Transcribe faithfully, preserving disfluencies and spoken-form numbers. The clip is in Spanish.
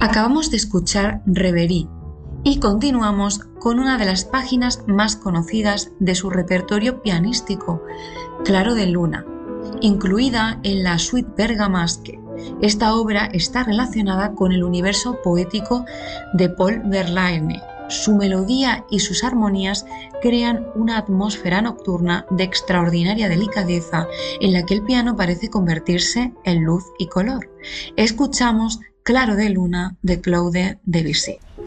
Acabamos de escuchar Reverie y continuamos con una de las páginas más conocidas de su repertorio pianístico, Claro de Luna, incluida en la Suite Bergamasque. Esta obra está relacionada con el universo poético de Paul Verlaine. Su melodía y sus armonías crean una atmósfera nocturna de extraordinaria delicadeza en la que el piano parece convertirse en luz y color. Escuchamos Claro de Luna de Claude Debussy.